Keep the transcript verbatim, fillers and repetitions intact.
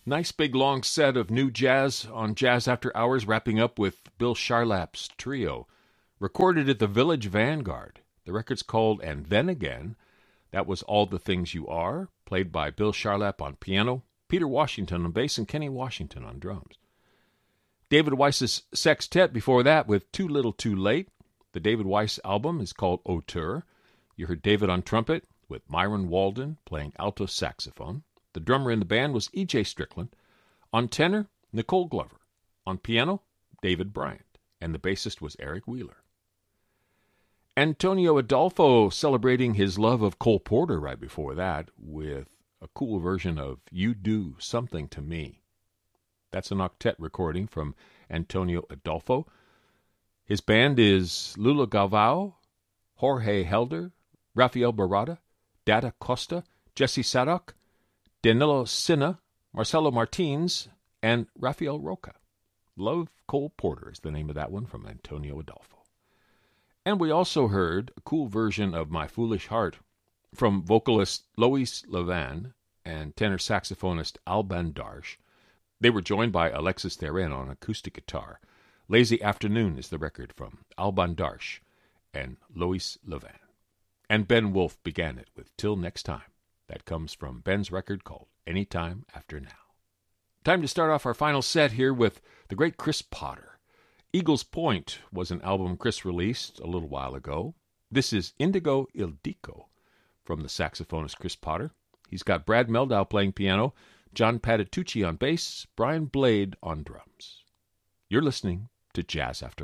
Nice big long set of new jazz on Jazz After Hours, wrapping up with Bill Charlap's trio, recorded at the Village Vanguard. The record's called And Then Again. That was All the Things You Are, played by Bill Charlap on piano, Peter Washington on bass, and Kenny Washington on drums. David Weiss's sextet before that with Too Little Too Late. The David Weiss album is called Auteur. You heard David on trumpet with Myron Walden playing alto saxophone. The drummer in the band was E J Strickland. On tenor, Nicole Glover. On piano, David Bryant. And the bassist was Eric Wheeler. Antonio Adolfo celebrating his love of Cole Porter right before that with a cool version of You Do Something to Me. That's an octet recording from Antonio Adolfo. His band is Lula Galvao, Jorge Helder, Rafael Barada, Dada Costa, Jesse Sadok, Danilo Sinna, Marcelo Martins, and Rafael Roca. Love Cole Porter is the name of that one from Antonio Adolfo. And we also heard a cool version of My Foolish Heart from vocalist Lois Levan and tenor saxophonist Alban Darsh. They were joined by Alexis Theron on acoustic guitar. Lazy Afternoon is the record from Alban Darsh and Lois Levan. And Ben Wolf began it with Till Next Time. That comes from Ben's record called Anytime After Now. Time to start off our final set here with the great Chris Potter. Eagles Point was an album Chris released a little while ago. This is Indigo Il Dico from the saxophonist Chris Potter. He's got Brad Meldau playing piano, John Patitucci on bass, Brian Blade on drums. You're listening to Jazz After